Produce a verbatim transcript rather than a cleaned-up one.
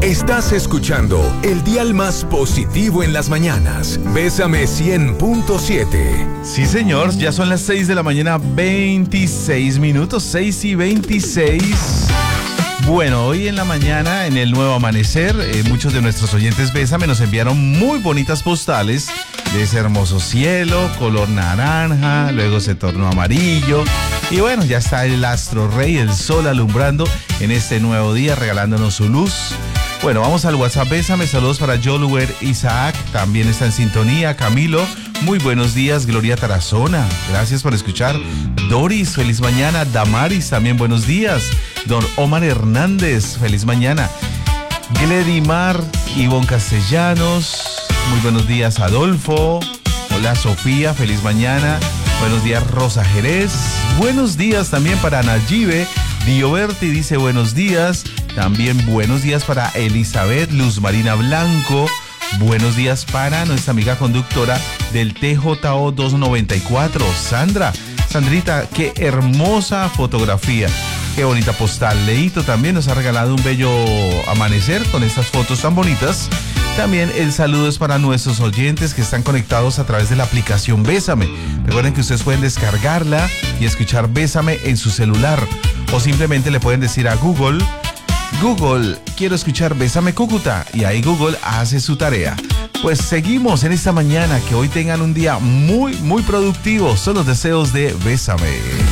Estás escuchando el dial más positivo en las mañanas. Bésame cien punto siete. Sí, señor, ya son las seis de la mañana, veintiséis minutos, seis y veintiséis. Bueno, hoy en la mañana, en el Nuevo Amanecer, eh, muchos de nuestros oyentes Bésame nos enviaron muy bonitas postales de ese hermoso cielo, color naranja, luego se tornó amarillo. Y bueno, ya está el astro rey, el sol alumbrando en este nuevo día, regalándonos su luz. Bueno, vamos al WhatsApp Bésame, saludos para Joluer Isaac, también está en sintonía, Camilo, muy buenos días, Gloria Tarazona, gracias por escuchar, Doris, feliz mañana, Damaris, también buenos días, Don Omar Hernández, feliz mañana, Gledimar, Ivonne Castellanos, muy buenos días, Adolfo, hola Sofía, feliz mañana, buenos días Rosa Jerez, buenos días también para Nayibe, Dioberti dice buenos días, también buenos días para Elizabeth Luz Marina Blanco, buenos días para nuestra amiga conductora del T J O doscientos noventa y cuatro, Sandra. Sandrita, qué hermosa fotografía, qué bonita postal. Leito también nos ha regalado un bello amanecer con estas fotos tan bonitas. También el saludo es para nuestros oyentes que están conectados a través de la aplicación Bésame. Recuerden que ustedes pueden descargarla y escuchar Bésame en su celular. O simplemente le pueden decir a Google, Google, quiero escuchar Bésame Cúcuta. Y ahí Google hace su tarea. Pues seguimos en esta mañana. Que hoy tengan un día muy, muy productivo. Son los deseos de Bésame.